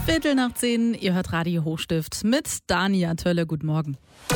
10:15, ihr hört Radio Hochstift mit Dania Tölle. Guten Morgen.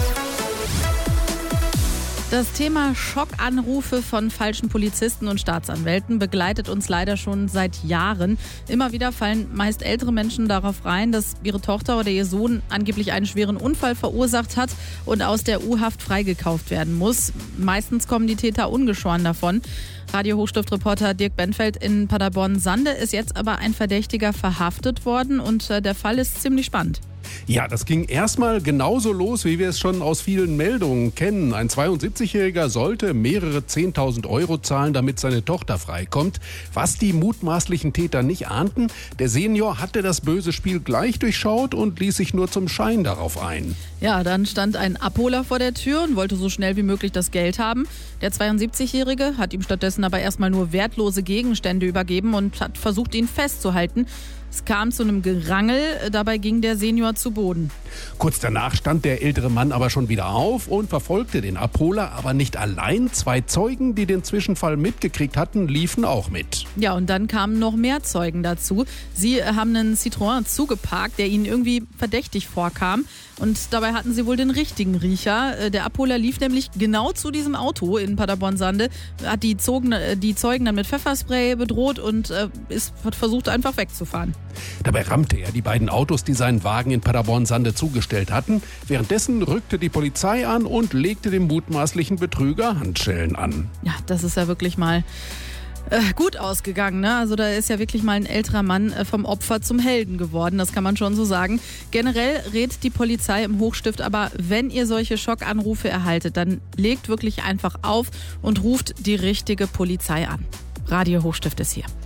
Das Thema Schockanrufe von falschen Polizisten und Staatsanwälten begleitet uns leider schon seit Jahren. Immer wieder fallen meist ältere Menschen darauf rein, dass ihre Tochter oder ihr Sohn angeblich einen schweren Unfall verursacht hat und aus der U-Haft freigekauft werden muss. Meistens kommen die Täter ungeschoren davon. Radio Hochstift-Reporter Dirk Benfeld in Paderborn-Sande ist jetzt aber ein Verdächtiger verhaftet worden und der Fall ist ziemlich spannend. Ja, das ging erstmal genauso los, wie wir es schon aus vielen Meldungen kennen. Ein 72-Jähriger sollte mehrere 10.000 Euro zahlen, damit seine Tochter freikommt. Was die mutmaßlichen Täter nicht ahnten, der Senior hatte das böse Spiel gleich durchschaut und ließ sich nur zum Schein darauf ein. Ja, dann stand ein Abholer vor der Tür und wollte so schnell wie möglich das Geld haben. Der 72-Jährige hat ihm stattdessen aber erstmal nur wertlose Gegenstände übergeben und hat versucht, ihn festzuhalten. Es kam zu einem Gerangel, dabei ging der Senior zu Boden. Kurz danach stand der ältere Mann aber schon wieder auf und verfolgte den Abholer, aber nicht allein. 2 Zeugen, die den Zwischenfall mitgekriegt hatten, liefen auch mit. Ja, und dann kamen noch mehr Zeugen dazu. Sie haben einen Citroën zugeparkt, der ihnen irgendwie verdächtig vorkam. Und dabei hatten sie wohl den richtigen Riecher. Der Abholer lief nämlich genau zu diesem Auto in Paderborn-Sande, hat die Zeugen dann mit Pfefferspray bedroht und hat versucht, einfach wegzufahren. Dabei rammte er die beiden Autos, die seinen Wagen in Paderborn-Sande zugestellt hatten. Währenddessen rückte die Polizei an und legte dem mutmaßlichen Betrüger Handschellen an. Ja, das ist ja wirklich mal gut ausgegangen, ne? Also da ist ja wirklich mal ein älterer Mann vom Opfer zum Helden geworden, das kann man schon so sagen. Generell rät die Polizei im Hochstift aber, wenn ihr solche Schockanrufe erhaltet, dann legt wirklich einfach auf und ruft die richtige Polizei an. Radio Hochstift ist hier.